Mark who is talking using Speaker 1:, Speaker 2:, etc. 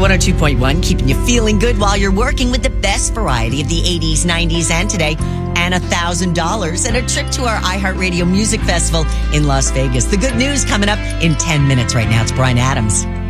Speaker 1: 102.1, keeping you feeling good while you're working with the best variety of the 80s, 90s, and today. And $1,000 and a trip to our iHeartRadio Music Festival in Las Vegas. The good news coming up in 10 minutes right now. It's Bryan Adams.